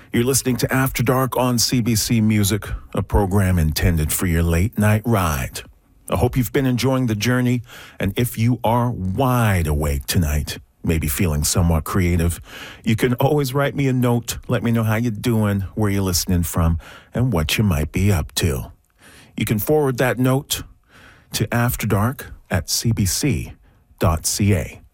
You're listening to After Dark on CBC Music, a program intended for your late night ride. I hope you've been enjoying the journey, and if you are wide awake tonight, maybe feeling somewhat creative, you can always write me a note. Let me know how you're doing, where you're listening from, and what you might be up to. You can forward that note to afterdark@cbc.ca.